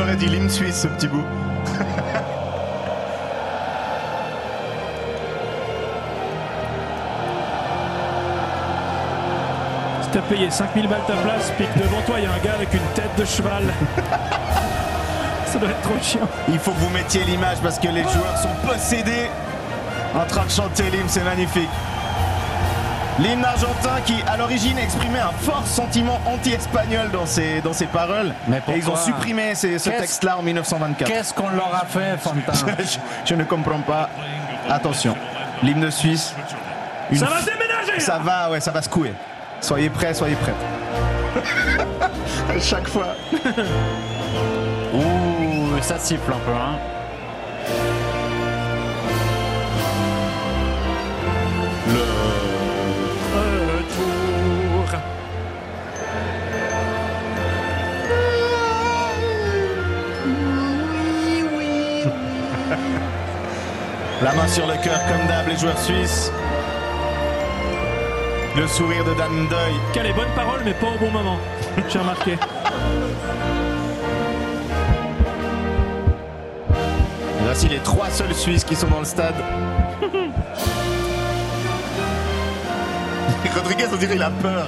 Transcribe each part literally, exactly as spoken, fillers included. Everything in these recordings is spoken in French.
aurait dit l'hymne suisse, ce petit bout. Si t'as payé cinq mille balles ta place, puis que devant toi il y a un gars avec une tête de cheval. Ça doit être trop chiant. Il faut que vous mettiez l'image parce que les joueurs sont possédés en train de chanter l'hymne, c'est magnifique. L'hymne argentin qui, à l'origine, exprimait un fort sentiment anti-espagnol dans ses, dans ses paroles. Mais et ils ont supprimé ces, ce Qu'est-ce... texte-là en dix-neuf cent vingt-quatre. Qu'est-ce qu'on leur a fait, Fantin? je, je ne comprends pas. Attention, l'hymne suisse. Une... Ça va déménager. Ça va, ouais, ça va secouer. Soyez prêts, soyez prêts. À chaque fois. Ouh, ça siffle un peu, hein. La main sur le cœur comme d'hab, les joueurs suisses. Le sourire de Dan Doy. Quelle est bonne parole, mais pas au bon moment. J'ai remarqué. Et voici les trois seuls Suisses qui sont dans le stade. Rodriguez, on dirait qu'il a peur.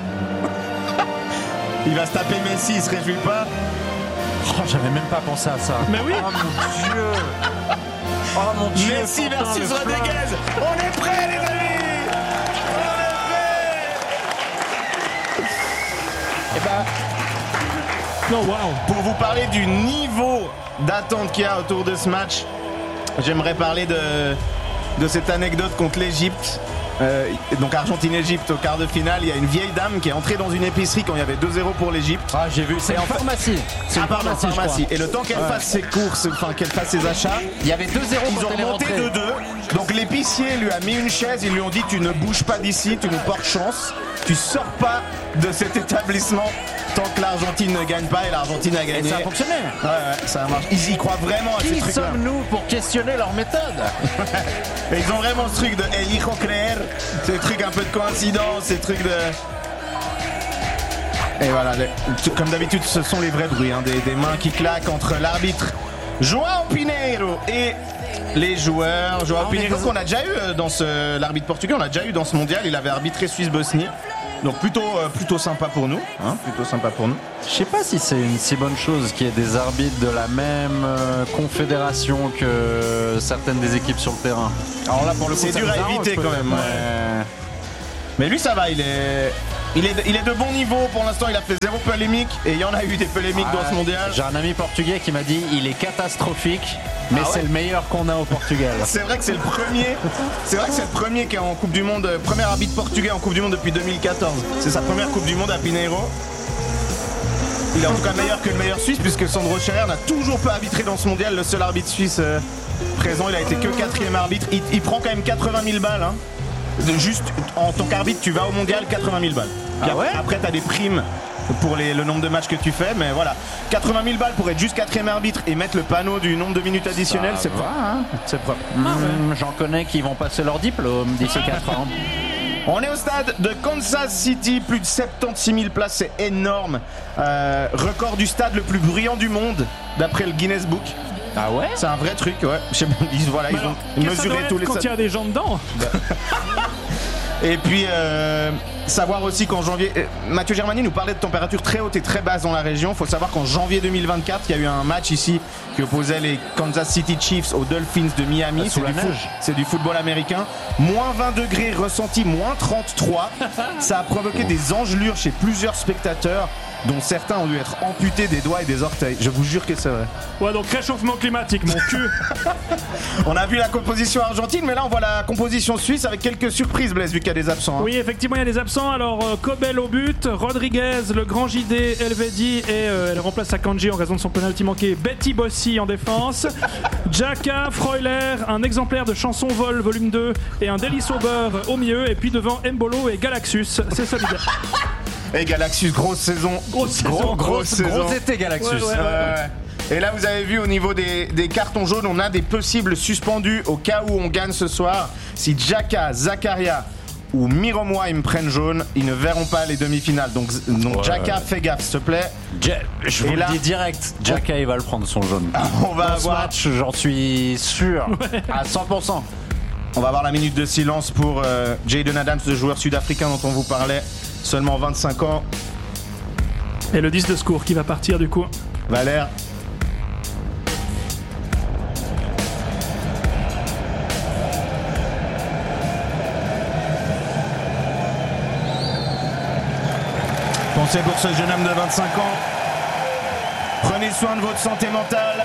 Il va se taper Messi, il se réjouit pas. Oh, j'avais même pas pensé à ça. Mais oui. Oh mon Dieu. Oh mon Dieu. Messi versus Rodriguez. On est prêts, les amis. On est prêts. Eh ben. Non, wow. Pour vous parler du niveau d'attente qu'il y a autour de ce match, j'aimerais parler de, de cette anecdote contre l'Égypte. Euh, donc Argentine-Égypte au quart de finale, il y a une vieille dame qui est entrée dans une épicerie quand il y avait deux zéro pour l'Égypte. Ah, j'ai vu, c'est en pharmacie. C'est ah, pardon, pharmacie, pharmacie. Et le temps qu'elle ouais. fasse ses courses, enfin qu'elle fasse ses achats, il y avait deux zéro. Ils ont remonté deux deux. Donc l'épicier lui a mis une chaise, ils lui ont dit tu ne bouges pas d'ici, tu nous portes chance, tu sors pas de cet établissement tant que l'Argentine ne gagne pas, et l'Argentine a gagné. Et ça a fonctionné. Ouais, ouais, ça marche. Ils y croient vraiment à Qui ces trucs-là. Qui sommes-nous pour questionner leur méthode? Et ils ont vraiment ce truc de El hijo creer, ces trucs un peu de coïncidence, ces trucs de... Et voilà, les... comme d'habitude, ce sont les vrais bruits, hein, des, des mains qui claquent entre l'arbitre João Pinheiro et les joueurs. João Pinheiro qu'on a déjà eu dans ce... l'arbitre portugais, on l'a déjà eu dans ce mondial, il avait arbitré Suisse-Bosnie. Donc plutôt, euh, plutôt sympa pour nous, hein, plutôt sympa pour nous. Je sais pas si c'est une si bonne chose qu'il y ait des arbitres de la même euh, confédération que certaines des équipes sur le terrain. Alors là, pour le coup, c'est dur à éviter quand même. Ouais. Mais lui, ça va, il est, il est, il est de bon niveau. Pour l'instant, il a fait zéro polémique et il y en a eu des polémiques ah, dans ce mondial. J'ai un ami portugais qui m'a dit il est catastrophique. Mais ah ouais. c'est le meilleur qu'on a au Portugal. C'est vrai que c'est le premier. C'est vrai que c'est le premier qui est en Coupe du Monde, premier arbitre portugais en Coupe du Monde depuis deux mille quatorze. C'est sa première Coupe du Monde à Pinheiro. Il est en tout cas meilleur que le meilleur Suisse puisque Sandro Scherer n'a toujours pas arbitré dans ce mondial. Le seul arbitre suisse euh, présent, il a été que quatrième arbitre. Il, il prend quand même quatre-vingt mille balles. Hein. Juste en tant qu'arbitre, tu vas au mondial, quatre-vingt mille balles. Ah ouais après, tu as des primes pour les, le nombre de matchs que tu fais, mais voilà, quatre-vingt mille balles pour être juste quatrième arbitre et mettre le panneau du nombre de minutes additionnelles, ça c'est propre. Hein, c'est propre. Mmh, ah ouais. J'en connais qui vont passer leur diplôme d'ici quatre ans. On est au stade de Kansas City, plus de soixante-seize mille places, c'est énorme. Euh, record du stade le plus bruyant du monde, d'après le Guinness Book. Ah ouais? C'est un vrai truc, ouais. Je sais pas, ils, voilà, ils ont mesuré tous les. Quand il y a des gens dedans. Et puis, euh, savoir aussi qu'en janvier... Euh, Mathieu Germani nous parlait de températures très hautes et très basses dans la région. Il faut savoir qu'en janvier deux mille vingt-quatre, il y a eu un match ici qui opposait les Kansas City Chiefs aux Dolphins de Miami. C'est du, foot, c'est du football américain. Moins vingt degrés ressentis, moins trente-trois. Ça a provoqué des engelures chez plusieurs spectateurs, dont certains ont dû être amputés des doigts et des orteils. Je vous jure que c'est vrai. Ouais, donc réchauffement climatique, mon cul. On a vu la composition argentine, mais là on voit la composition suisse avec quelques surprises, Blaise, vu qu'il y a des absents. Hein. Oui, effectivement, il y a des absents. Alors, euh, Kobel au but, Rodriguez, le grand J D, Elvedi, et euh, elle remplace Akanji en raison de son penalty manqué, Betty Bossi en défense. Jaka, Freuler, un exemplaire de Chanson Vol, volume deux, et un Délice au beurre au milieu, et puis devant Mbolo et Galaxus. C'est solidaire. Et Galaxus, grosse saison. Grosse saison. Gros, grosse, grosse, gros été Galaxus. Ouais, ouais, ouais. Ouais. Et là, vous avez vu au niveau des, des cartons jaunes, on a des possibles suspendus au cas où on gagne ce soir. Si Jaka, Zakaria ou Miromois ils me prennent jaune, ils ne verront pas les demi-finales. Donc, donc Ouais. Jaka, fais gaffe s'il te plaît. Ja- je vous Et là- le dis direct, Jaka il va le prendre son jaune. On va Dans ce avoir, match, j'en suis sûr, à cent pour cent. on va avoir la minute de silence pour euh, Jayden Adams, le joueur sud-africain dont on vous parlait, seulement vingt-cinq ans. Et le dix de secours qui va partir du coup. Valère. Pensez pour ce jeune homme de vingt-cinq ans. Prenez soin de votre santé mentale.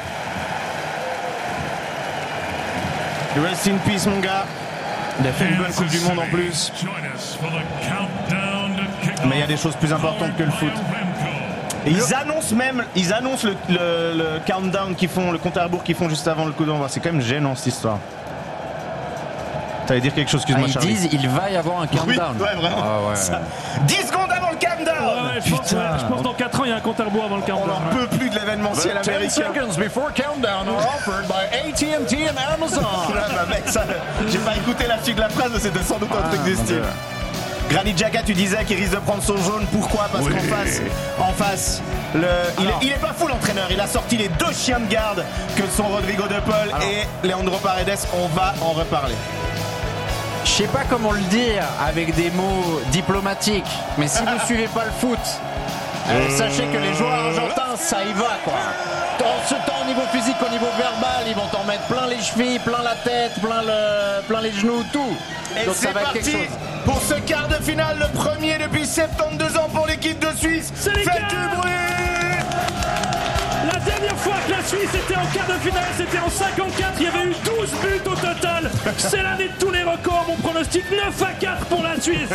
Rest in peace mon gars. Il a fait une bonne Coupe du Monde en plus. Mais il y a des choses plus importantes que le foot. Et ils annoncent même, ils annoncent le, le, le countdown qu'ils font, le compte à rebours qu'ils font juste avant le coup d'envoi. C'est quand même gênant cette histoire. T'allais dire quelque chose, Ah, excuse-moi ils Charlie. disent il va y avoir un countdown. Oui, ouais, vraiment. Ah, ouais. Ça- dix secondes avant le countdown. Ouais, ouais, je, pense, ouais, je pense dans quatre ans il y a un compte à rebours avant le On countdown. n'en peut plus de l'événementiel américain. before countdown are offered by A T and T and Amazon. Là, bah, mec, ça, j'ai pas écouté la suite de la phrase, mais c'était sans doute un Ah, truc du mon style. Dieu. Granit Xhaka, tu disais qu'il risque de prendre son jaune. Pourquoi? Parce qu'en face, en face, le, il, est, il est pas fou l'entraîneur. Il a sorti les deux chiens de garde que sont Rodrigo de Paul et Leandro Paredes. On va en reparler. Je sais pas comment le dire avec des mots diplomatiques, mais si vous suivez pas le foot, euh, sachez que les joueurs argentins, ça y va quoi. En ce temps, au niveau physique, au niveau verbal, ils vont t'en mettre plein les chevilles, plein la tête, plein, le, plein les genoux, tout. Et Donc c'est ça va être parti quelque chose. pour ce quart de finale, le premier depuis soixante-douze ans pour l'équipe de Suisse. C'est les Faites gars du bruit. La dernière fois que la Suisse était en quart de finale, c'était en cinquante-quatre. Il y avait eu douze buts au total. C'est l'année de tous les records. Mon pronostic neuf à quatre pour la Suisse.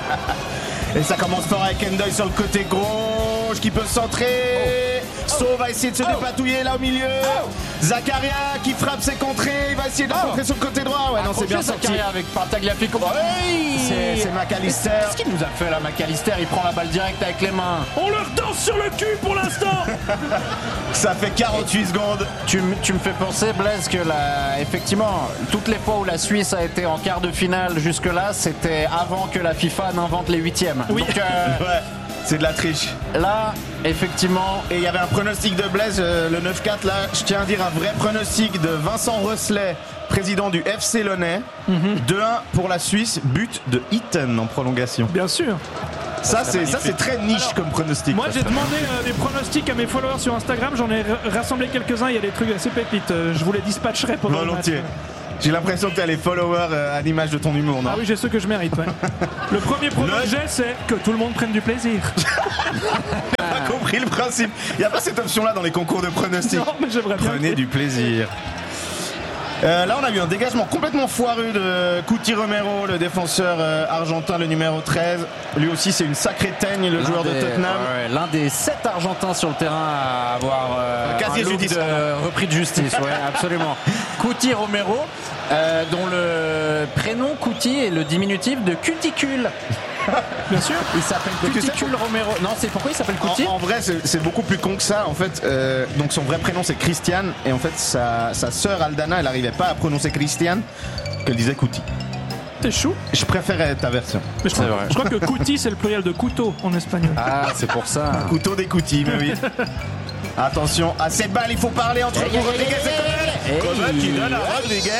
Et ça commence fort avec Endoy sur le côté gauche qui peut centrer. So va essayer de se dépatouiller là au milieu. Zakaria qui frappe ses contrées. Il va essayer de la contrer sur le côté droit. Ouais, non, c'est bien sa sorti. carrière avec Tagliafico. Hey C'est- c'est McAllister. Qu'est-ce qu'il nous a fait là, McAllister? Il prend la balle directe avec les mains. On leur danse sur le cul pour l'instant. Ça fait quarante-huit secondes. Tu, m- tu me fais penser, Blaise, que la, effectivement, toutes les fois où la Suisse a été en quart de finale jusque-là, c'était avant que la FIFA n'invente les huitièmes. Oui. Donc euh, Ouais, c'est de la triche. là, effectivement, Et il y avait un pronostic de Blaise, euh, le neuf quatre là. Je tiens à dire un vrai pronostic de Vincent Rosselet, président du F C Launay. deux un pour la Suisse, but de Eaton en prolongation. Bien sûr. Ça, c'est ça, c'est très niche comme pronostic. Moi ça. j'ai demandé euh, des pronostics à mes followers sur Instagram. J'en ai r- rassemblé quelques-uns. Il y a des trucs assez pépites. Euh, je vous les dispatcherai pendant le match. Volontiers. J'ai l'impression que tu as les followers euh, à l'image de ton humour, non? Ah oui, j'ai ceux que je mérite. Ouais. Le premier pronostic Le- que j'ai, c'est que tout le monde prenne du plaisir. J'ai pas compris le principe. Il n'y a pas cette option-là dans les concours de pronostics. Non, mais j'aimerais bien. Prenez du plaisir. Euh, là, on a eu un dégagement complètement foireux de Cuti Romero, le défenseur euh, argentin, le numéro treize. Lui aussi, c'est une sacrée teigne, le l'un joueur de des- Tottenham. ouais, ouais, l'un des sept Argentins sur le terrain à avoir euh, Un casier look judiciaire. de repris de justice. Ouais, absolument. Cuti Romero, euh, dont le prénom Cuti est le diminutif de cuticule. Bien sûr. Il s'appelle Mais tu sais Cuticule Romero. Non, c'est pourquoi il s'appelle En, Cuti? en vrai, c'est c'est beaucoup plus con que ça. En fait, euh, donc son vrai prénom c'est Christian, et en fait, sa, sa sœur Aldana, elle n'arrivait pas à prononcer Christian, qu'elle disait Cuti. T'es chou. Je préférais ta version. Mais je, crois, C'est vrai. je crois que cuti c'est le pluriel de couteau en espagnol. Ah, c'est pour ça. Couteau des Cuti, mais oui. Attention, à cette balle, il faut parler entre Hey, hey, Rodriguez hey, et Coman. hey. Coman qui donne à Rodriguez.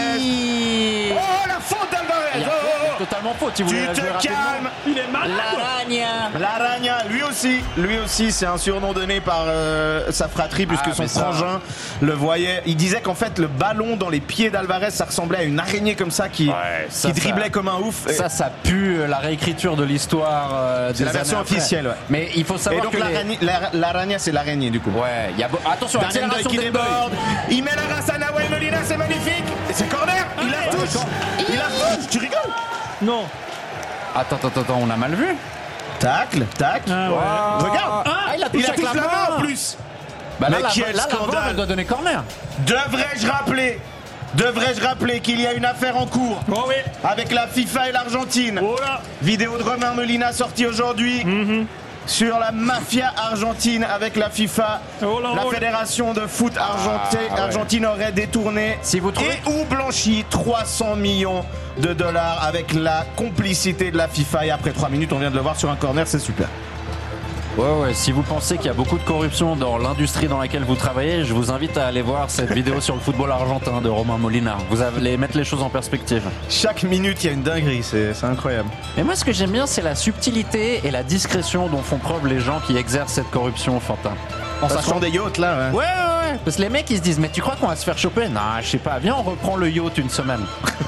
Il Oh, la faute d'Alvarez. y a Oh, oh, oh. totalement faute. Il Tu voulait la jouer te rapidement. calmes. Il est malade. L'aragna. L'Aragna, lui aussi, lui aussi, c'est un surnom donné par euh, sa fratrie puisque Ah, son mais ça- frangin le voyait. Il disait qu'en fait le ballon dans les pieds d'Alvarez, ça ressemblait à une araignée comme ça qui, Ouais, ça, qui driblait ça- comme un ouf. Et- Ça, ça pue euh, la réécriture de l'histoire. euh, des la version années après. officielle, ouais. Mais il faut Et savoir donc que les- l'araignée- l'ara- l'Aragna, c'est l'araignée du coup. Ouais, il y a beau- attention, Van Endoy accélération qui des déborde, il met la race à Nahuel Molina, c'est magnifique. Et c'est corner, il la touche, il la touche, tu rigoles? Non. Attends, attends, attends, on a mal vu. Tacle, tacle. Ah ouais. Regarde, Ah, il a touché il a avec touché la la main en main. plus. Bah là, Mais la, quel là, la V A R, scandale. elle doit donner corner. Devrais-je rappeler, devrais-je rappeler qu'il y a une affaire en cours Oh oui. avec la FIFA et l'Argentine. Oh là. Vidéo de Romain Molina sortie aujourd'hui. sur la mafia argentine avec la FIFA. Oh là, la oh là. fédération de foot argenté, Ah, ouais. argentine aurait détourné Si vous trouvez- et ou blanchi trois cents millions de dollars avec la complicité de la FIFA. Et après trois minutes, on vient de le voir sur un corner, c'est super. Ouais, ouais, si vous pensez qu'il y a beaucoup de corruption dans l'industrie dans laquelle vous travaillez, je vous invite à aller voir cette vidéo sur le football argentin de Romain Molina. Vous allez mettre les choses en perspective. Chaque minute, il y a une dinguerie, c'est c'est incroyable. Et moi, ce que j'aime bien, c'est la subtilité et la discrétion dont font preuve les gens qui exercent cette corruption, Fantin. En Parce sachant qu'on- des yachts là. Ouais. Ouais, ouais, ouais. Parce que les mecs, ils se disent, mais tu crois qu'on va se faire choper? Non, je sais pas. Viens, on reprend le yacht une semaine.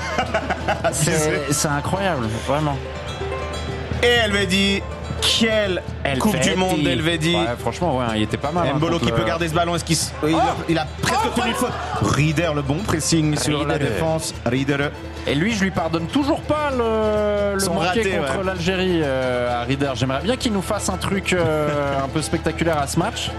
C'est c'est incroyable, vraiment. Et Elvedi, quelle Coupe Elvedi. du Monde d'Elvedi. Ouais, franchement, ouais, il était pas mal. hein, Mbolo contre qui le- peut garder ce ballon, est-ce qu'il s- il, a, il a presque obtenu une faute. Rieder, le bon pressing sur la Rieder. défense. Rieder. Et lui, je lui pardonne toujours pas le, le Son manqué raté, contre ouais. l'Algérie euh, à Rieder. J'aimerais bien qu'il nous fasse un truc euh, un peu spectaculaire à ce match.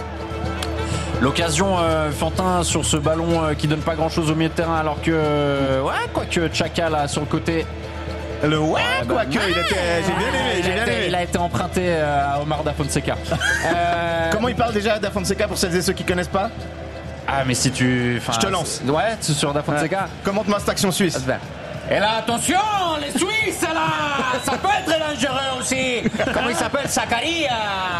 L'occasion, euh, Fantin, sur ce ballon euh, qui donne pas grand chose au milieu de terrain, alors que, euh, ouais, quoique Chaka là sur le côté. Le ouais, bah, quoique, il était. J'ai bien aimé, il, j'ai a bien été, aimé. il a été emprunté euh, à Omar Da Fonseca. Euh, Comment il parle déjà Da Fonseca pour celles et ceux qui connaissent pas? Ah, mais si tu. enfin, Je te lance. c'est- Ouais, tu- sur Da Fonseca. Commente-moi cette action suisse. Et là, attention, les Suisses, là, ça peut être dangereux aussi. Comment il s'appelle, Zaccaria?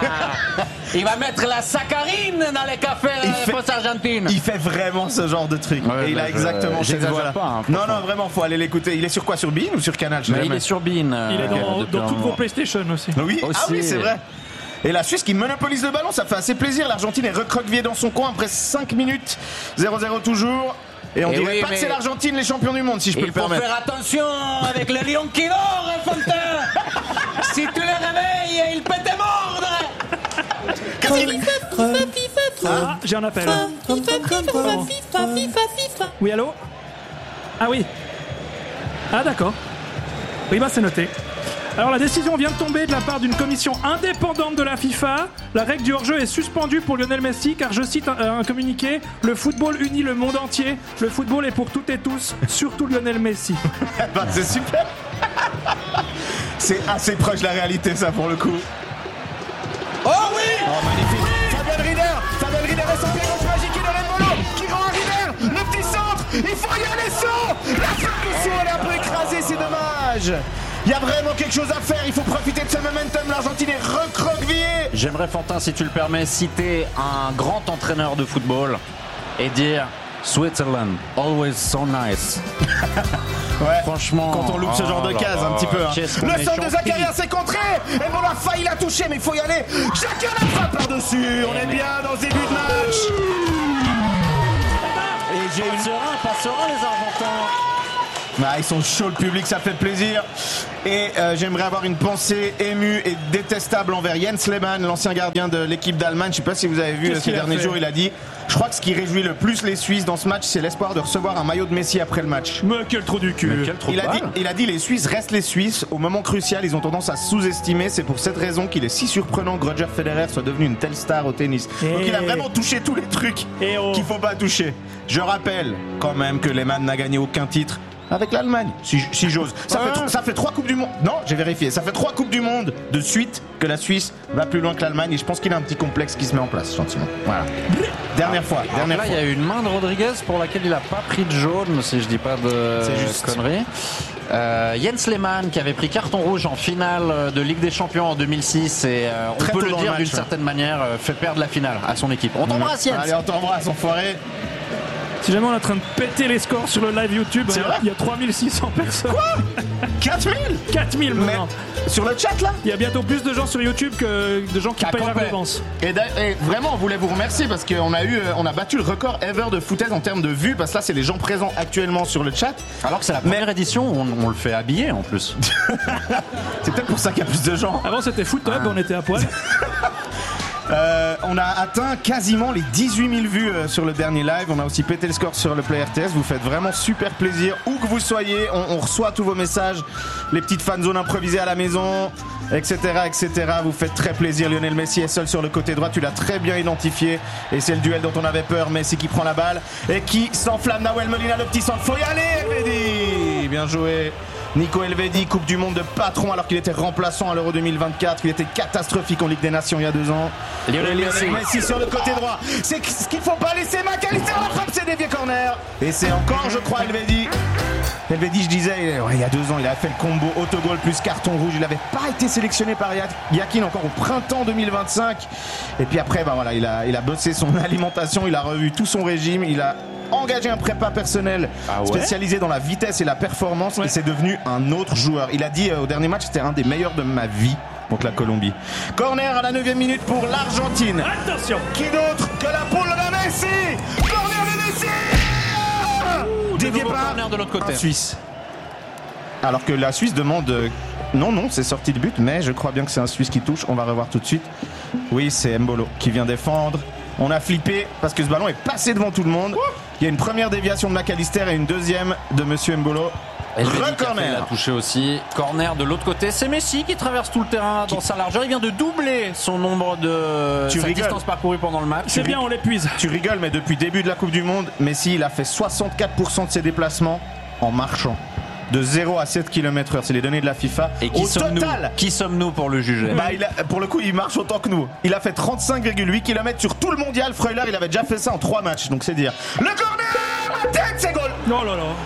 Il va mettre la saccharine dans les cafés Il de fait- la Argentine. Il fait vraiment ce genre de truc. Ouais, et il bah, a je- exactement cette j'exagère voix-là. pas, hein, non, franchement. non, vraiment, faut aller l'écouter. Il est sur quoi? Sur Bein ou sur Canal? Je sais Mais il jamais. est sur Bein. euh, Il est dans, depuis dans un toutes vos moment. PlayStation aussi. Oui, Aussi. ah oui, c'est vrai. Et la Suisse qui monopolise le ballon, ça fait assez plaisir. L'Argentine est recroquevillée dans son coin après cinq minutes. zéro zéro toujours. Et on Et dirait oui, pas mais- que c'est l'Argentine les champions du monde, si je peux Il le faut permettre. faire attention avec le lion qui dort, Fantin. Si tu les réveilles, il peut te mordre. Ah, j'ai un appel. Oui, allô? Ah oui. Ah d'accord. Oui, bah c'est noté. Alors la décision vient de tomber de la part d'une commission indépendante de la FIFA. La règle du hors-jeu est suspendue pour Lionel Messi car, je cite un, un communiqué, le football unit le monde entier. Le football est pour toutes et tous, surtout Lionel Messi. Bah, c'est super. C'est assez proche de la réalité, ça, pour le coup. Oh oui. Oh, magnifique. Fabien Rieder. Fabien Rieder et son pied gauche magique qui donne Mbolo. Qui rend à Rieder. Le petit centre. Il faut y aller sans. La percussion, elle est un peu écrasée, c'est dommage. Il y a vraiment quelque chose à faire. Il faut profiter de ce momentum. L'Argentine est recroquevillée. J'aimerais, Fantin, si tu le permets, citer un grand entraîneur de football et dire Switzerland, always so nice. Ouais. Franchement. Quand on loupe ce genre de oh là case, là, un petit peu. Hein. qu'est-ce qu'on Le est centre de gentil. Zaccaria s'est contré. Et bon, la faille, il a touché, mais il faut y aller. Chacun la frappe par-dessus. On est bien dans ce début de match. Et j'ai Pas une. serein, pas serein, les Argentins. Ah, ils sont chauds, le public, ça fait plaisir. Et euh, j'aimerais avoir une pensée émue et détestable envers Jens Lehmann, l'ancien gardien de l'équipe d'Allemagne. Je sais pas si vous avez vu Qu'est-ce euh, ces qu'il a derniers fait jours, il a dit « Je crois que ce qui réjouit le plus les Suisses dans ce match, c'est l'espoir de recevoir un maillot de Messi après le match. » Mais quel trou du cul. Mais quel trou de Il a, dit, balle. il a dit les Suisses restent les Suisses. Au moment crucial, ils ont tendance à sous-estimer. C'est pour cette raison qu'il est si surprenant que Roger Federer soit devenu une telle star au tennis. Et- Donc il a vraiment touché tous les trucs Et oh. qu'il faut pas toucher. Je rappelle quand même que Lehmann n'a gagné aucun titre avec l'Allemagne, si, si j'ose. Ça, fait, tro- ça fait trois Coupes du Monde. Non, j'ai vérifié. Ça fait trois Coupes du Monde de suite que la Suisse va plus loin que l'Allemagne. Et je pense qu'il a un petit complexe qui se met en place, gentiment. Voilà. Dernière fois. Alors Dernière là, il fois. y a eu une main de Rodriguez pour laquelle il n'a pas pris de jaune, si je dis pas de C'est juste. conneries. Euh, Jens Lehmann qui avait pris carton rouge en finale de Ligue des Champions en deux mille six et euh, on Très peut tôt le dans le dire match, d'une ouais. certaine manière euh, fait perdre la finale à son équipe. On t'embrasse Jens. Allez, on t'embrasse, enfoiré. Si jamais on est en train de péter les scores sur le live YouTube, C'est il y a- vrai il y a trois mille six cents personnes. quatre mille quatre mille Mais maintenant. sur le chat, là. Il y a bientôt plus de gens sur YouTube que de gens qui Qu'à payent la Campbell. redevance. Et, d'a- et vraiment, on voulait vous remercier parce qu'on a eu, euh, on a battu le record ever de foutaise en termes de vues. Parce que là, c'est les gens présents actuellement sur le chat. Alors que c'est la première édition, on, on le fait habiller en plus. C'est peut-être pour ça qu'il y a plus de gens. Avant c'était Foot Hub, Ah. on était à poil. Euh, on a atteint quasiment les dix-huit mille vues euh, sur le dernier live. On a aussi pété le score sur le Play R T S. Vous faites vraiment super plaisir. Où que vous soyez, on, on reçoit tous vos messages. Les petites fan zones improvisées à la maison, et cetera, et cetera. Vous faites très plaisir. Lionel Messi est seul sur le côté droit. Tu l'as très bien identifié. Et c'est le duel dont on avait peur. Messi qui prend la balle et qui s'enflamme. Nahuel Molina, le petit centre. Faut y aller, Elvedi. Bien joué. Nico Elvedi, Coupe du Monde de patron alors qu'il était remplaçant à l'Euro deux mille vingt-quatre. Il était catastrophique en Ligue des Nations il y a deux ans. Lionel Messi. Messi. Messi sur le côté droit. C'est ce qu'il ne faut pas laisser. McAllister la frappe, c'est dévié corner. Et c'est encore, je crois, Elvedi. Elvedi, je disais, ouais, il y a deux ans, il a fait le combo autogol plus carton rouge. Il n'avait pas été sélectionné par Yakin encore au printemps deux mille vingt-cinq. Et puis après, bah voilà, il a, il a bossé son alimentation, il a revu tout son régime, il a engagé un prépa personnel ah ouais spécialisé dans la vitesse et la performance. Ouais. Et c'est devenu un autre joueur. Il a dit euh, au dernier match, c'était un des meilleurs de ma vie. Donc la Colombie. Corner à la neuvième minute pour l'Argentine. Attention. Qui d'autre que la poule de Messi. Corner de Messi. Dévié par corner de l'autre côté. Suisse. Alors que la Suisse demande euh, non non c'est sorti de but, mais je crois bien que c'est un Suisse qui touche. On va revoir tout de suite. Oui, c'est Mbolo qui vient défendre. On a flippé parce que ce ballon est passé devant tout le monde. Il y a une première déviation de McAllister et une deuxième de Monsieur Mbolo. Corner. Il a touché aussi. Corner de l'autre côté. C'est Messi qui traverse tout le terrain dans qui... sa largeur. Il vient de doubler son nombre de tu sa rigoles. distance parcourue pendant le match. C'est bien, on l'épuise. Tu rigoles, mais depuis le début de la Coupe du Monde, Messi il a fait soixante-quatre pour cent de ses déplacements en marchant. De zéro à sept kilomètres heure, c'est les données de la FIFA. Et qui Au sommes-nous total, Qui sommes-nous pour le juger bah, il a, pour le coup, il marche autant que nous. Il a fait trente-cinq virgule huit kilomètres sur tout le mondial. Freuler, il avait déjà fait ça en trois matchs, donc c'est dire. Le corner, la tête, c'est goal. Non, non, non.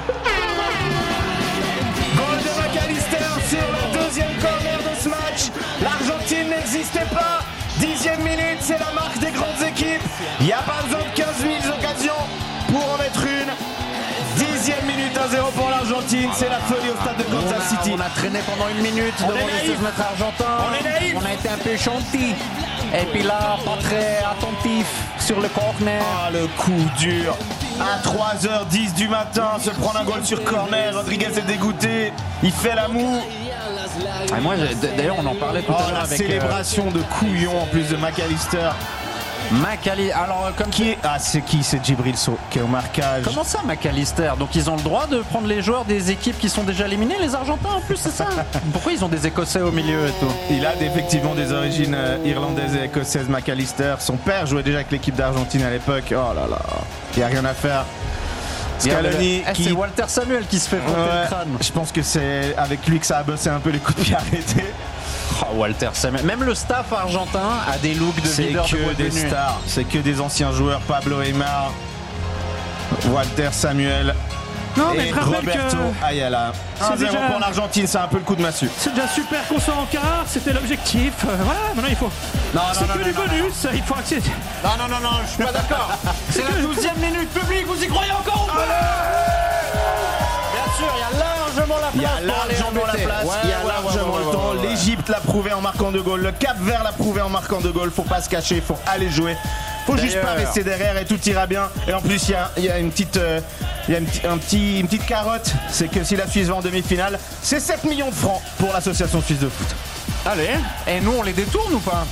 Goal de McAllister sur le deuxième corner de ce match. L'Argentine n'existait pas. Dixième minute, c'est la marque des grandes équipes. Il n'y a pas besoin de quinze mille occasions pour en mettre une. Dixième minute, un zéro pour l'Argentine, c'est la folie au stade de Kansas City. On a traîné pendant une minute on devant les seize mètres argentins. On est naïf. On a été un peu gentil. Et puis là, pas très attentif sur le corner. Ah, le coup dur. À trois heures dix du matin, se prendre un goal sur corner. Rodriguez est dégoûté. Il fait la moue. Ah, moi, d'ailleurs, on en parlait tout oh, à l'heure la avec célébration euh... de couillon en plus de McAllister. McAllister, alors comme qui est ah c'est qui c'est Djibril Sow qui est au marquage. Comment ça McAllister? Donc ils ont le droit de prendre les joueurs des équipes qui sont déjà éliminées, les Argentins en plus, c'est ça? Pourquoi ils ont des Écossais au milieu et tout? Il a effectivement des origines euh, irlandaises et écossaises, McAllister. Son père jouait déjà avec l'équipe d'Argentine à l'époque. Oh là là, il y a rien à faire. Scaloni, eh, qui... c'est Walter Samuel qui se fait frotter ouais, le crâne. Je pense que c'est avec lui que ça a bossé un peu les coups de pied arrêtés. Oh, Walter Samuel. Même le staff argentin a des looks de leader. C'est que des stars, c'est que des anciens joueurs. Pablo Aimar, Walter Samuel. Non, mais et Roberto que... Ayala. un zéro déjà... pour l'Argentine, c'est un peu le coup de massue. C'est déjà super qu'on soit en quart, c'était l'objectif. Euh, voilà, maintenant il faut. Non, c'est non, que non, du non, bonus, non. il faut accepter. Non, non, non, non, je suis pas d'accord. C'est la douzième minute, public, vous y croyez encore ou pas? Bien sûr, il y a largement la place. Il y a largement la place, ouais, il y a ouais, largement ouais, ouais, le temps. Ouais, ouais. L'Égypte l'a prouvé en marquant deux goals. Le Cap-Vert l'a prouvé en marquant deux goals. Faut pas se cacher, faut aller jouer. Faut juste pas rester derrière et tout ira bien. Et en plus, il y a, il y a une petite, euh, il y a une, un petit, une petite carotte. C'est que si la Suisse va en demi-finale, c'est sept millions de francs pour l'association suisse de foot. Allez, et nous on les détourne ou pas?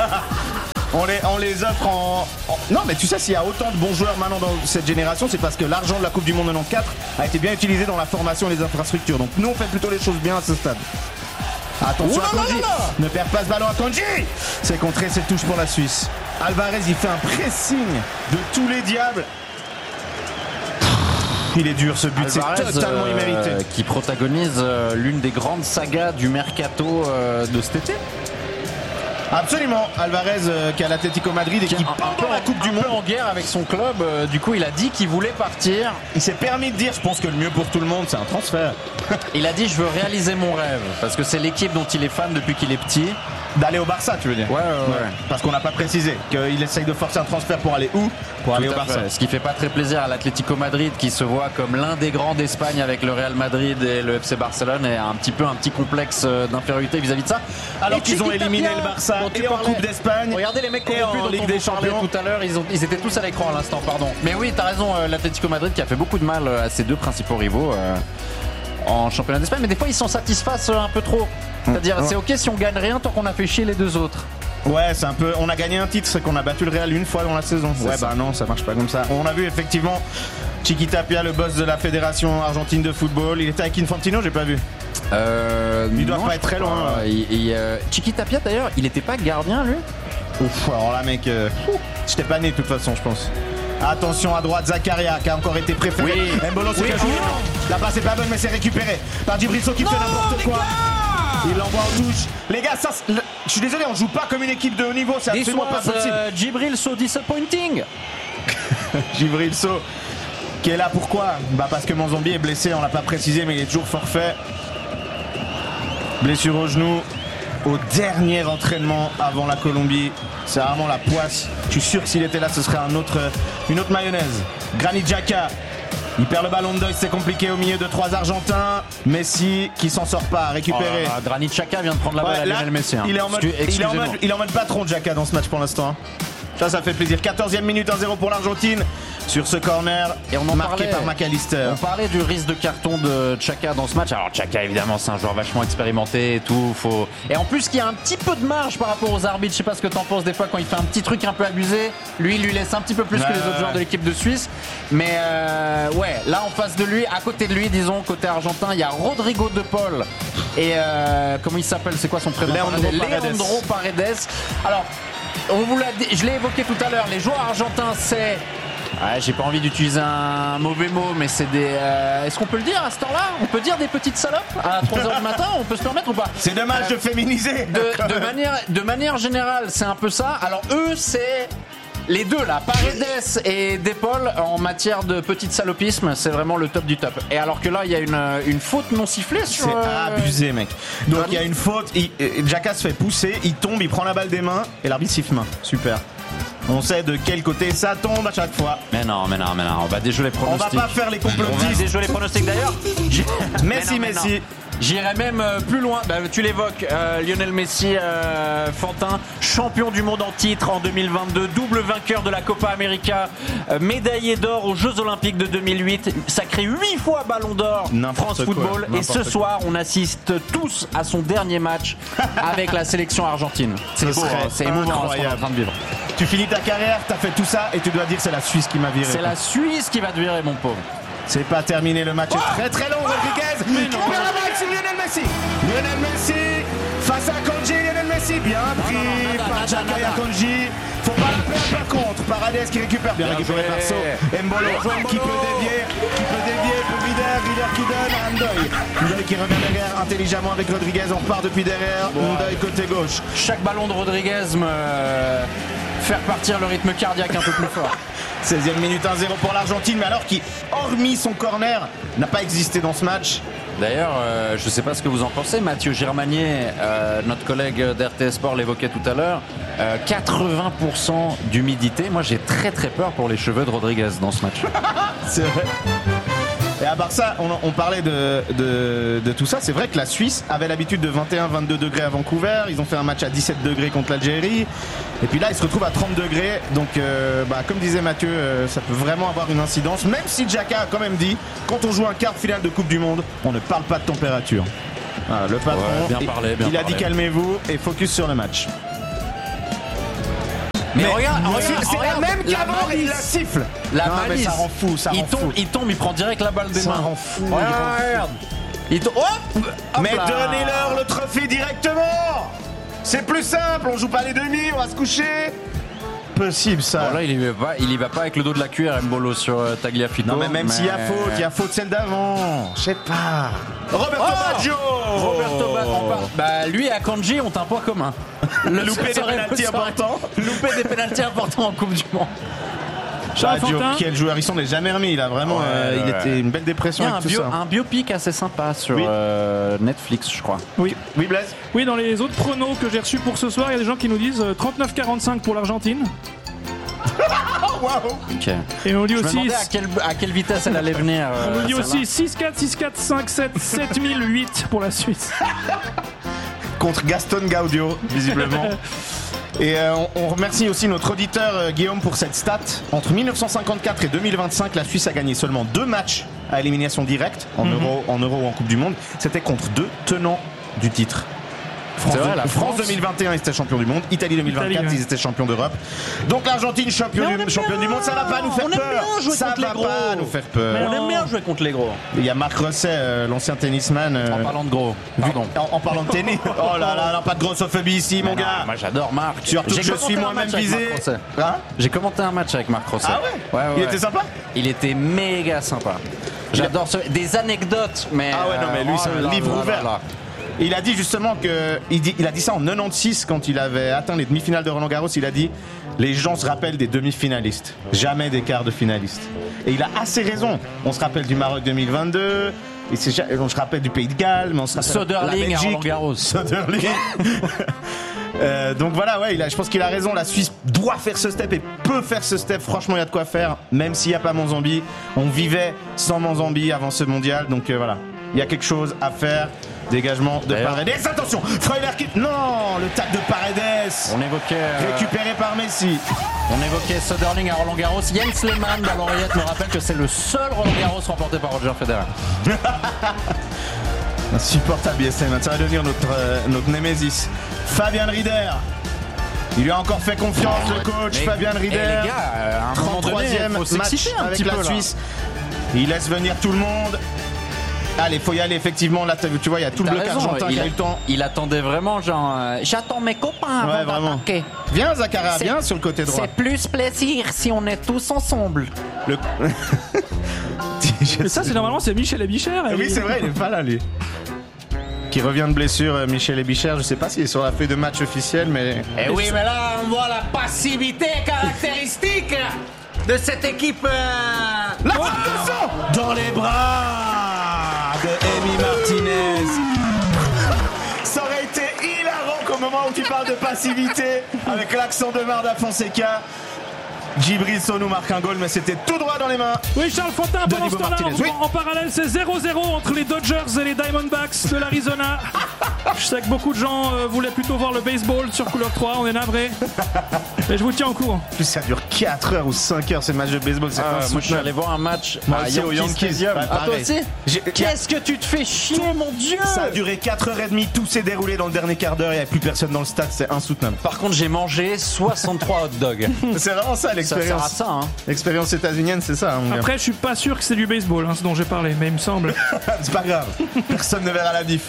On les, on les offre en, en... Non mais tu sais, s'il y a autant de bons joueurs maintenant dans cette génération, c'est parce que l'argent de la Coupe du Monde quatre-vingt-quatorze a été bien utilisé dans la formation et les infrastructures. Donc nous on fait plutôt les choses bien à ce stade. Attention à Kanji, ne perds pas ce ballon à Kanji. C'est contré, c'est touche pour la Suisse. Alvarez il fait un pressing de tous les diables. Il est dur ce but, Alvarez, c'est totalement euh, immérité. Qui protagonise euh, l'une des grandes sagas du mercato euh, de cet été. Absolument, Alvarez euh, qui est à l'Atlético Madrid et qui, qui pendant la Coupe du Monde en guerre avec son club, euh, du coup il a dit qu'il voulait partir. Il s'est permis de dire, je pense que le mieux pour tout le monde c'est un transfert. Il a dit je veux réaliser mon rêve parce que c'est l'équipe dont il est fan depuis qu'il est petit. D'aller au Barça, tu veux dire? Ouais, ouais, ouais. ouais. Parce qu'on n'a pas précisé qu'il essaye de forcer un transfert pour aller où? Pour Tout aller au Barça. Fait. Ce qui fait pas très plaisir à l'Atlético Madrid qui se voit comme l'un des grands d'Espagne avec le Real Madrid et le F C Barcelone et a un petit peu un petit complexe d'infériorité vis-à-vis de ça. Alors qu'ils ont éliminé le Barça et en Coupe d'Espagne. Regardez les mecs qui ont en Ligue des Champions tout à l'heure, ils, ont, ils étaient tous à l'écran à l'instant, pardon. Mais oui, t'as raison, l'Atlético Madrid qui a fait beaucoup de mal à ses deux principaux rivaux euh, en championnat d'Espagne, mais des fois ils s'en satisfassent un peu trop. C'est-à-dire, c'est ok si on gagne rien tant qu'on a fait chier les deux autres. Ouais, c'est un peu. On a gagné un titre, c'est qu'on a battu le Real une fois dans la saison. Ouais, ça. Bah non, ça marche pas comme ça. On a vu effectivement Chiqui Tapia, le boss de la fédération argentine de football. Il était avec Infantino, j'ai pas vu. Euh, il doit non, pas être très loin. Pas. Il, il, euh, Chiqui Tapia d'ailleurs, il était pas gardien lui. Ouf, alors là, mec, euh, j'étais pas né de toute façon, je pense. Attention à droite, Zakaria qui a encore été préféré. Oui. Mbolo, c'est oui. oh La passe est pas bonne, mais c'est récupéré par Djibril So qui fait n'importe quoi. Il l'envoie en touche. Les gars, ça, le, je suis désolé, on joue pas comme une équipe de haut niveau, c'est This absolument was, pas possible. uh, Djibril So disappointing. Djibril So qui est là, pourquoi? Bah parce que Manzambi est blessé, on l'a pas précisé, mais il est toujours forfait. Blessure au genou au dernier entraînement avant la Colombie. C'est vraiment la poisse. Je suis sûr que s'il était là, ce serait un autre, une autre mayonnaise. Granit Xhaka. Il perd le ballon de deuil, c'est compliqué au milieu de trois Argentins. Messi qui s'en sort pas, récupéré. Oh, Granit Xhaka vient de prendre la balle Ouais, à là, Lionel Messi. Hein. Il est en mode, il est en mode, il est en mode patron Xhaka dans ce match pour l'instant. Ça, ça fait plaisir. quatorzième minute, un zéro pour l'Argentine sur ce corner. Et on en marqué parlait, par McAllister. On parlait du risque de carton de Xhaka dans ce match. Alors Xhaka, évidemment, c'est un joueur vachement expérimenté et tout. Faut... Et en plus, il y a un petit peu de marge par rapport aux arbitres. Je sais pas ce que t'en penses des fois quand il fait un petit truc un peu abusé. Lui, il lui laisse un petit peu plus ouais, que les autres ouais. joueurs de l'équipe de Suisse. Mais euh, ouais, là en face de lui, à côté de lui, disons, côté argentin, il y a Rodrigo De Paul. Et euh, comment il s'appelle? C'est quoi son prénom? Leandro Paredes. Leandro Paredes. Alors, on vous l'a dit, je l'ai évoqué tout à l'heure, les joueurs argentins, c'est... Ouais, j'ai pas envie d'utiliser un mauvais mot, mais c'est des... Euh, est-ce qu'on peut le dire à ce temps-là? On peut dire des petites salopes à trois heures du matin? On peut se permettre ou pas? C'est dommage Euh, de féminiser. de, de, manière, de manière générale, c'est un peu ça. Alors eux, c'est... Les deux là, Paredes et De Paul, en matière de petit salopisme, c'est vraiment le top du top. Et alors que là, il y a une, une faute non sifflée sur... C'est euh, abusé, mec. Donc il y a une faute, il, euh, Xhaka se fait pousser, il tombe, il prend la balle des mains et l'arbitre siffle main. Super. On sait de quel côté ça tombe à chaque fois. Mais non, mais non, mais non, on va déjouer les On va pronostics. pas faire les On va complotistes. déjouer les pronostics d'ailleurs. J'ai- Messi, Mais non, mais Messi. non. J'irai même euh, plus loin. Bah, tu l'évoques, euh, Lionel Messi, euh, Fantin, champion du monde en titre en deux mille vingt-deux, double vainqueur de la Copa América, euh, médaillé d'or aux Jeux Olympiques de deux mille huit, sacré huit fois Ballon d'Or N'importe France quoi, Football. Et n'importe ce quoi. soir, on assiste tous à son dernier match avec la sélection argentine. C'est Ce beau, serait hein, c'est émouvant hein, ce qu'on est en incroyable. train de vivre. Tu finis ta carrière, t'as fait tout ça et tu dois dire c'est la Suisse qui m'a viré. C'est la Suisse qui va te virer, mon pauvre. C'est pas terminé, le match est très très long. Rodriguez qui perd la balle sur Lionel Messi. Lionel Messi face à Akanji. Lionel Messi bien pris non, non, nada, par nada, Xhaka et nada. Akanji. Faut pas la perdre par contre. Paredes qui récupère bien, Bien récupéré joué. par So. Mbolo Bien joué, qui Mbolo. peut dévier, qui peut dévier pour Vider. Vider qui donne à Ndoye. Ndoye qui revient derrière intelligemment avec Rodriguez. On repart depuis derrière. Ndoye côté gauche. Chaque ballon de Rodriguez me euh, faire partir le rythme cardiaque un peu plus fort. seizième minute, un zéro pour l'Argentine, mais alors qui, hormis son corner, n'a pas existé dans ce match. D'ailleurs, euh, je ne sais pas ce que vous en pensez, Mathieu Girmanier, euh, notre collègue d'R T S Sport l'évoquait tout à l'heure, euh, quatre-vingts pour cent d'humidité. Moi, j'ai très très peur pour les cheveux de Rodriguez dans ce match. C'est vrai. Et à part ça, on, on parlait de, de, de tout ça. C'est vrai que la Suisse avait l'habitude de vingt et un à vingt-deux degrés à Vancouver. Ils ont fait un match à dix-sept degrés contre l'Algérie. Et puis là, ils se retrouvent à trente degrés. Donc, euh, bah, comme disait Mathieu, euh, ça peut vraiment avoir une incidence. Même si Xhaka a quand même dit, quand on joue un quart de finale de Coupe du Monde, on ne parle pas de température. Voilà, le patron, Ouais, bien parlé, bien il a parlé. dit calmez-vous et focus sur le match. Mais, Mais regarde, c'est- regarde, c'est la regarde, même la qu'avant, malice. il la siffle. La Non, mais malice. ça rend fou, ça il rend tombe, fou. il tombe, il prend direct la balle des Ça mains. rend fou. Ouais, regarde. Il tombe. Hop, hop Mais là. donnez-leur le trophée directement. C'est plus simple, on joue pas les demi, on va se coucher. Possible ça. Bon, là, il y va pas, il y va pas avec le dos de la cuillère, Mbolo, sur euh, Tagliafico. Non mais même s'il y a faute, il y a faute celle d'avant. Je sais pas. Roberto Oh Baggio. Roberto Baggio. Bah, lui et Akanji ont un point commun. Le Loupé des ça aurait- pénaltys ça aurait- importants. Loupé des pénaltys importants en Coupe du Monde. Charles Baggio, Fantin. quel joueur, il s'en est jamais remis. Il a vraiment, Ouais, euh, il ouais. était une belle Il y dépression a un, avec tout bio- ça. un biopic assez sympa sur Oui. euh, Netflix, je crois. Oui. Oui Blaise. Oui, dans les autres pronos que j'ai reçus pour ce soir, il y a des gens qui nous disent euh, trente-neuf quarante-cinq pour l'Argentine. Oh waouh. Ok. Et on dit Je me aussi, demandais à quelle, à quelle vitesse elle allait venir. on euh, nous dit celle-là. aussi six quatre, six quatre, cinq sept, sept mille huit pour la Suisse. Contre Gaston Gaudio, visiblement. Et euh, on, on remercie aussi notre auditeur euh, Guillaume pour cette stat. Entre mille neuf cent cinquante-quatre et deux mille vingt-cinq, la Suisse a gagné seulement deux matchs à élimination directe, en, Mhm. euro, en euro ou en Coupe du Monde. C'était contre deux tenants du titre. France, C'est vrai, la France France. deux mille vingt et un, ils étaient champions du monde. Italie deux mille vingt-quatre, Italie, ouais. ils étaient champions d'Europe. Donc l'Argentine, champion Mais on du, aime championne bien. du monde, ça va pas nous faire On aime peur. bien jouer ça contre va les gros. pas nous faire peur. On aime bien jouer contre les gros. Il y a Marc Rosset, euh, l'ancien tennisman. euh, En parlant de gros. Pardon. en, en parlant de tennis. Oh là là, là, pas de grossophobie ici, mon Mais non, gars. moi j'adore Marc. Surtout J'ai que je commenté suis un moi-même match avec visé. Marc Rosset. Hein J'ai commenté un match avec Marc Rosset. Ah ouais, ouais, ouais Il ouais. était sympa. Il était méga sympa. J'adore ce... des anecdotes, mais Ah ouais, non, mais lui, euh, c'est oh un là livre là ouvert. là là. Il a dit justement que. Il, dit, il a dit ça en quatre-vingt-seize quand il avait atteint les demi-finales de Roland Garros. Il a dit les gens se rappellent des demi-finalistes, jamais des quarts de finalistes. Et il a assez raison. On se rappelle du Maroc deux mille vingt-deux. Et c'est, on se rappelle du Pays de Galles, mais on se rappelle Söderling la à Belgique. Roland Garros. Söderling. Euh, donc voilà, ouais, il a, je pense qu'il a raison. La Suisse doit faire ce step et peut faire ce step. Franchement, il y a de quoi faire. Même s'il n'y a pas Monzambi, on vivait sans Monzambi avant ce mondial. Donc euh, voilà, il y a quelque chose à faire. Dégagement de D'ailleurs- Paredes. Attention, Freuler qui. Non, le tac de Paredes. On évoquait, euh, Récupéré par Messi. on évoquait Söderling à Roland Garros. Jens Lehmann dans l'oreillette me rappelle que c'est le seul Roland Garros remporté par Roger Federer. Insupportable B S M, ça va devenir notre, euh, notre némésis. Fabian Rieder. Il lui a encore fait confiance, le coach. Mais- Fabian eh, Rieder. les gars, euh, à un moment donné, trente-troisième faut match s'exciter un avec petit la peu, là. Suisse. Il laisse venir tout le monde. Allez, faut y aller, effectivement. Là, t'as vu, tu vois, il y a tout le T'as bloc raison, argentin il qui a a- eu le temps. Il attendait vraiment, genre, euh, j'attends mes copains Ouais, avant vraiment. d'attaquer. Viens, Zakaria, C'est- viens sur le côté droit. C'est plus plaisir si on est tous ensemble. Le... Et ça, c'est normalement, c'est Michel Ebicher. Oui, c'est vrai, il est pas là, lui. Qui revient de blessure, euh, Michel Ebicher. Je sais pas s'il est sur la feuille de match officielle, mais. Et oui, mais là, on voit la passivité caractéristique de cette équipe. euh, Là, attention dans les bras de Emi Martinez. Ça aurait été hilarant qu'au moment où tu parles de passivité, avec l'accent de Marda Fonseca, Djibril Sonou marque un goal, mais c'était tout droit dans les mains. Oui, Charles Fontaine, De pendant ce Nibo temps-là, Martinez, en, oui. en parallèle, c'est zéro zéro entre les Dodgers et les Diamondbacks de l'Arizona. Je sais que beaucoup de gens euh, voulaient plutôt voir le baseball sur couleur trois, on est navrés. Mais je vous tiens au courant. En plus, ça dure quatre heures ou cinq heures, ces matchs de baseball. C'est Ah, moi, je suis insoutenable. allé voir un match Moi à aussi, au Yankee Yankees. Stadium. Ouais, Ah, toi pareil. aussi J'ai- Qu'est-ce que tu te fais chier, mon Dieu. Ça a duré quatre heures trente, tout s'est déroulé dans le dernier quart d'heure, il n'y avait plus personne dans le stade, c'est insoutenable. Par contre, j'ai mangé soixante-trois hot dogs. C'est vraiment ça Ça sert à l'expérience. ça, hein. L'expérience états-unienne, c'est ça, mon gars. Après, je suis pas sûr que c'est du baseball, hein, ce dont j'ai parlé, mais il me semble. C'est pas grave, personne ne verra la diff.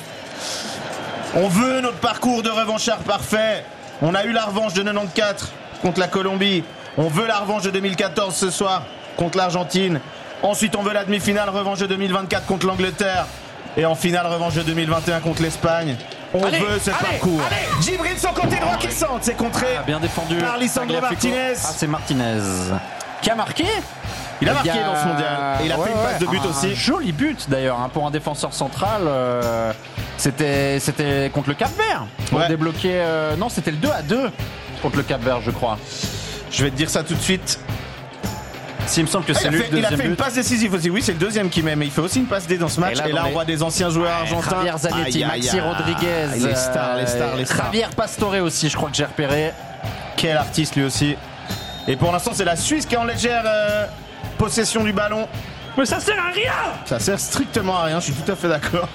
On veut notre parcours de revanchard parfait. On a eu la revanche de quatre-vingt-quatorze contre la Colombie. On veut la revanche de deux mille quatorze ce soir contre l'Argentine. Ensuite, on veut la demi-finale revanche de deux mille vingt-quatre contre l'Angleterre. Et en finale, revanche de deux mille vingt et un contre l'Espagne. On Allez, veut ce allez, parcours. Djibril, son côté droit qui centre, c'est contré. Ah, bien défendu. Par Lisandro Tagliafico. Martinez. Ah, c'est Martinez. Qui a marqué Il a Il marqué y a- dans ce mondial. Et il a Ouais, fait une passe ouais, de but un aussi. Joli but d'ailleurs, hein, pour un défenseur central. euh, c'était, c'était contre le Cap-Vert. Pour Ouais. débloquer. euh, non, c'était le deux à deux contre le Cap-Vert, je crois. Je vais te dire ça tout de suite. S'il me semble que Ah, c'est il a lui fait, le il a deuxième fait une but. passe décisive aussi. Oui, c'est le deuxième qui met, mais il fait aussi une passe D dans ce match. Et là, Et là, dans on les- voit des anciens joueurs argentins. Javier Zanetti, Aïe, aïe, Maxi aïe. Rodriguez. Les stars, les stars, les euh, stars. Javier Pastore aussi, je crois que j'ai repéré. Quel artiste lui aussi. Et pour l'instant, c'est la Suisse qui est en légère euh, possession du ballon. Mais ça sert à rien. Ça sert strictement à rien, je suis tout à fait d'accord.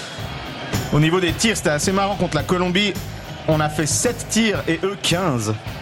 Au niveau des tirs, c'était assez marrant contre la Colombie. On a fait sept tirs et eux quinze.